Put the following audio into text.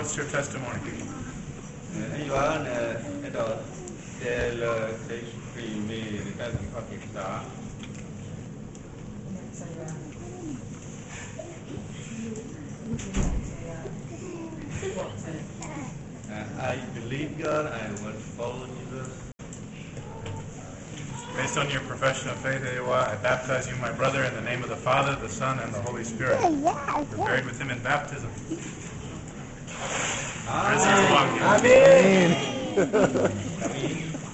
what's your testimony? I believe God. I want to follow Jesus. Based on your profession of faith, I baptize you, my brother, in the name of the Father, the Son, and the Holy Spirit. You're buried with him in baptism. Risen along him. Amen.